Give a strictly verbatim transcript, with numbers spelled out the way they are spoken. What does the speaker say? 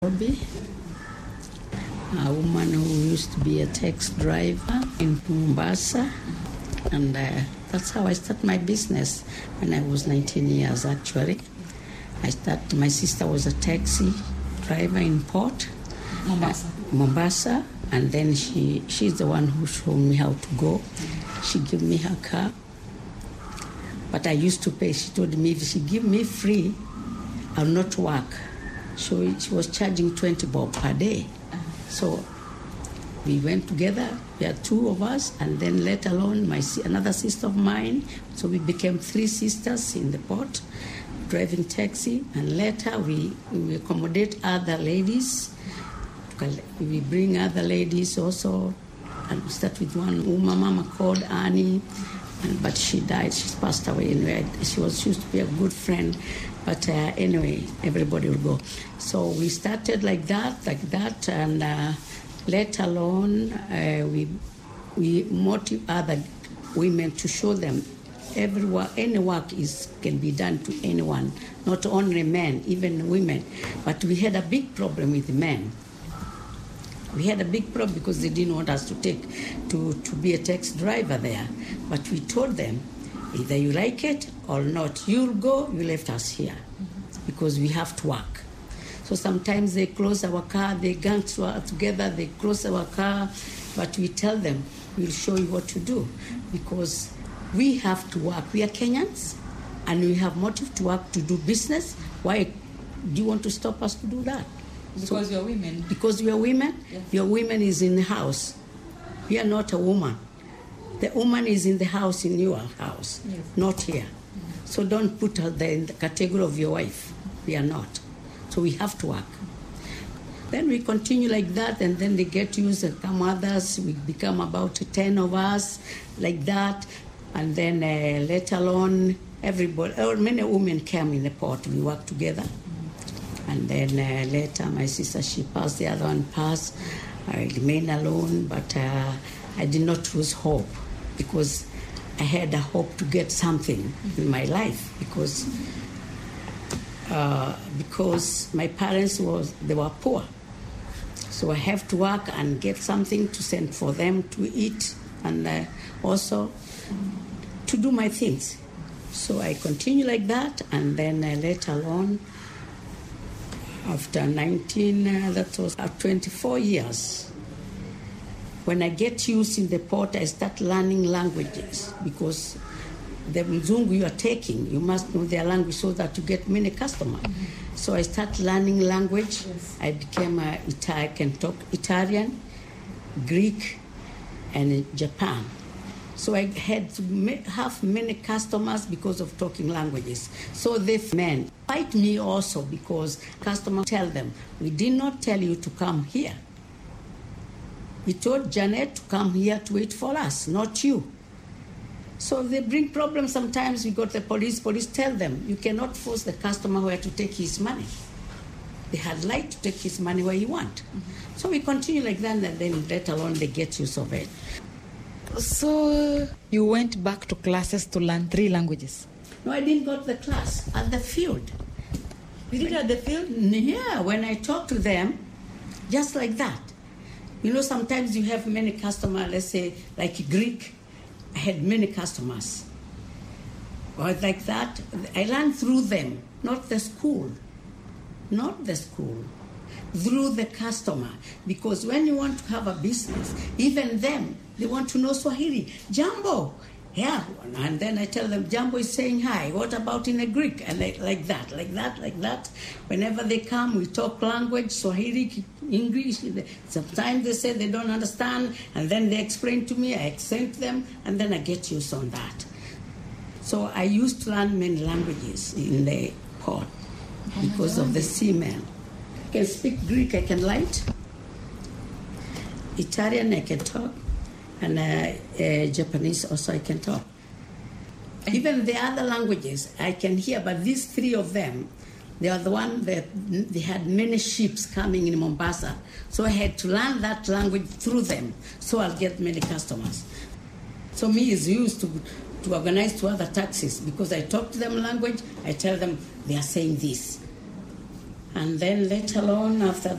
Nairobi, a woman who used to be a taxi driver in Mombasa, and uh, that's how I started my business when I was nineteen years actually. I started, my sister was a taxi driver in Port, Mombasa. Uh, Mombasa, and then she she's the one who showed me how to go. She gave me her car, but I used to pay. She told me if she give me free, I'll not work. So she was charging twenty bob per day. So we went together. We had two of us, and then let alone my another sister of mine. So we became three sisters in the port, driving taxi. And later we, we accommodate other ladies. We bring other ladies also. And we start with one woman, mama called Annie, and, but she died. She passed away anyway. She was she used to be a good friend. But uh, anyway, everybody will go. So we started like that, like that, and uh, let alone uh, we we motivate other women to show them every work, any work is can be done to anyone, not only men, even women. But we had a big problem with men. We had a big problem because they didn't want us to take to, to be a taxi driver there. But we told them, either you like it or not, you'll go, you left us here because we have to work. So sometimes they close our car, they gang together, they close our car, but we tell them, we'll show you what to do because we have to work. We are Kenyans and we have motive to work, to do business. Why do you want to stop us to do that? Because so, you're women. Because we are women? Yes. Your woman is in the house. We are not a woman. The woman is in the house, in your house, yes. Not here. Mm-hmm. So don't put her there in the category of your wife. We are not. So we have to work. Then we continue like that, and then they get used and come others. We become about ten of us, like that. And then uh, let alone everybody, or many women came in the port. We work together. Mm-hmm. And then uh, later my sister, she passed, the other one passed. I remained alone, but uh, I did not lose hope because I had a hope to get something in my life because uh, because my parents was they were poor, so I have to work and get something to send for them to eat and uh, also to do my things. So I continue like that, and then uh, later on, after nineteen, uh, that was uh, twenty-four years. When I get used in the port, I start learning languages because the Mzungu you are taking, you must know their language so that you get many customers. Mm-hmm. So I start learning language. Yes. I became a Italian, I can talk Italian, Greek, and Japan. So I had to have many customers because of talking languages. So they men fight me also because customers tell them, we did not tell you to come here. We told Janet to come here to wait for us, not you. So they bring problems sometimes. We go to the police. Police tell them, you cannot force the customer where to take his money. They had right to take his money where he want. Mm-hmm. So we continue like that, and then let alone they get use of it. So you went back to classes to learn three languages? No, I didn't go to the class, at the field. You did at the field? Yeah, when I talk to them, just like that. You know, sometimes you have many customers, let's say, like Greek. I had many customers. Or like that. I learned through them, not the school. Not the school. Through the customer. Because when you want to have a business, even them, they want to know Swahili. Jambo. Yeah. And then I tell them, Jambo is saying hi. What about in a Greek? And like, like that, like that, like that. Whenever they come, we talk language, Swahili, English. Sometimes they say they don't understand, and then they explain to me, I explain to them, and then I get used on that. So I used to learn many languages in the port because of the seamen. I can speak Greek, I can write. Italian, I can talk. And uh, uh, Japanese also I can talk. Even the other languages I can hear, but these three of them, they are the one that they had many ships coming in Mombasa. So I had to learn that language through them, so I'll get many customers. So me is used to, to organize to other taxis because I talk to them language, I tell them they are saying this. And then later on, after